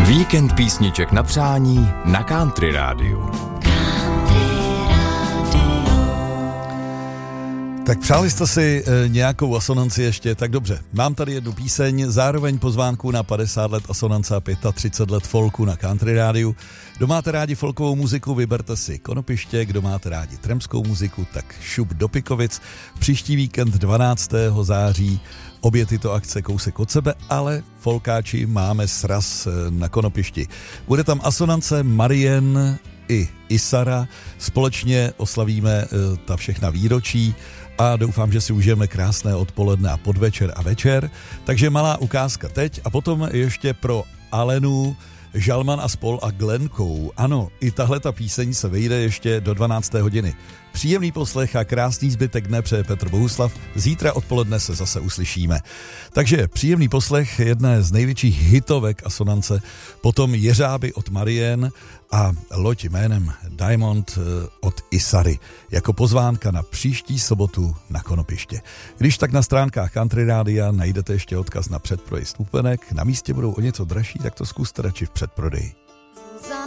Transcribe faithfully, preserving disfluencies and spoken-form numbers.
Víkend písniček na přání na Country Rádiu. Tak přáli jste si e, nějakou asonanci ještě, tak dobře. Mám tady jednu píseň, zároveň pozvánku na padesát let asonance a třicet pět let folku na Country Rádiu. Kdo máte rádi folkovou muziku, vyberte si Konopiště, kdo máte rádi tremskou muziku, tak šup do Pikovic. Příští víkend dvanáctého září obě tyto akce kousek od sebe, ale folkáči máme sraz na Konopišti. Bude tam asonance Marien i Isara, společně oslavíme uh, ta všechna výročí a doufám, že si užijeme krásné odpoledne a podvečer a večer. Takže malá ukázka teď a potom ještě pro Alenu, Žalman a spol a Glenkou. Ano, i tahle ta píseň se vejde ještě do dvanácté hodiny. Příjemný poslech a krásný zbytek dne přeje Petr Bohuslav. Zítra odpoledne se zase uslyšíme. Takže příjemný poslech jedné z největších hitovek asonance, potom Jeřáby od Marien a loď jménem Diamond od Isary jako pozvánka na příští sobotu na Konopiště. Když tak na stránkách Country Rádia najdete ještě odkaz na předprodej vstupenek, na místě budou o něco dražší, tak to zkuste radši v předprodeji.